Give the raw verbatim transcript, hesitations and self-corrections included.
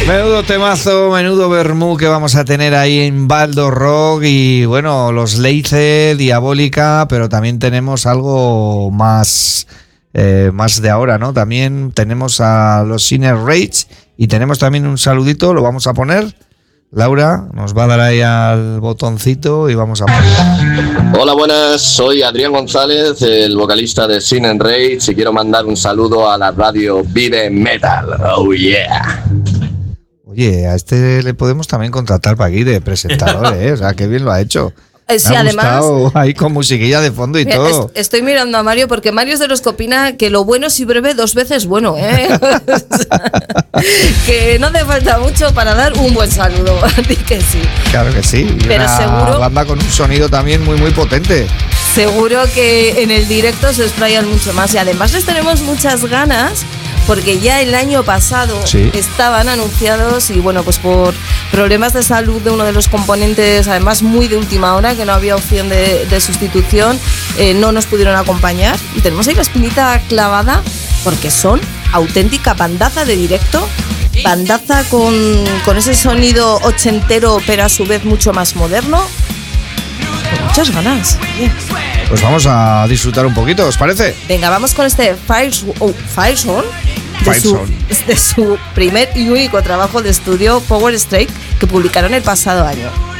Menudo temazo, menudo vermú que vamos a tener ahí en Baldo Rock. Y bueno, los Leice, Diabólica, pero también tenemos algo más, eh, más de ahora, ¿no? También tenemos a los Sinner Rage y tenemos también un saludito, lo vamos a poner. Laura nos va a dar ahí al botoncito y vamos a poner. Hola, buenas, soy Adrián González, el vocalista de Sin and Rage, y quiero mandar un saludo a la radio Vive Metal. Oh yeah. Oye, a este le podemos también contratar para aquí de presentador, ¿eh? O sea, qué bien lo ha hecho. Eh, sí, me ha además, gustado ahí con musiquilla de fondo y mira, todo. est- estoy mirando a Mario porque Mario es de los que opina que lo bueno si breve dos veces bueno, ¿eh? Que no hace falta mucho para dar un buen saludo. Así que sí. Claro que sí. Y Pero una seguro- banda con un sonido también muy, muy potente. Seguro que en el directo se explayan mucho más y además les tenemos muchas ganas porque ya el año pasado Sí. estaban anunciados y bueno, pues por problemas de salud de uno de los componentes, además muy de última hora, que no había opción de, de sustitución, eh, no nos pudieron acompañar y tenemos ahí la espinita clavada porque son auténtica bandaza de directo, bandaza con, con ese sonido ochentero pero a su vez mucho más moderno. Con muchas ganas. Bien. Pues vamos a disfrutar un poquito, ¿os parece? Venga, vamos con este Fire, oh, Firezone de, su, Firezone. de su primer y único trabajo de estudio, Power Strike, que publicaron el pasado año.